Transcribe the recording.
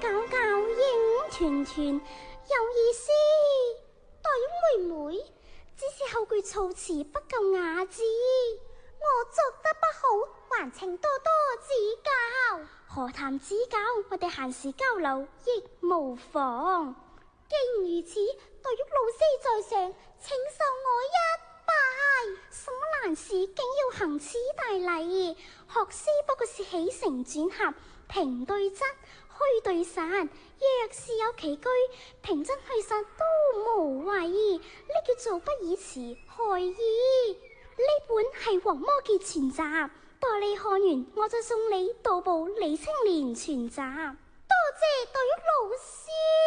皎皎影團團，有意思。黛玉妹妹，只是後句措辭不夠雅致，我作得不好，還請多多指教。何談指教，我哋閒時交流亦無妨。既然如此，黛玉老師在上，請受我一拜。什麼難事，竟要行此大禮？學師不過是起承轉合，平對質，虛對實。若是有其居，平真虛實都無謂。呢叫做不以詞害意。呢本係《黃魔傑全集》，待你看完，我再送你道部李青蓮全集。